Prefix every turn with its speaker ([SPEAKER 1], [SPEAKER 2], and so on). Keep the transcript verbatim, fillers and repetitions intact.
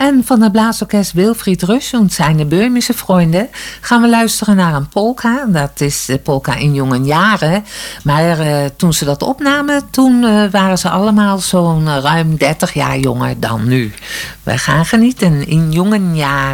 [SPEAKER 1] En van het blaasorkest Wilfried Rusch en zijn Böhmische Freunde gaan we luisteren naar een polka. Dat is de polka in jonge jaren. Maar uh, toen ze dat opnamen, toen uh, waren ze allemaal zo'n ruim dertig jaar jonger dan nu. We gaan genieten in jonge jaren.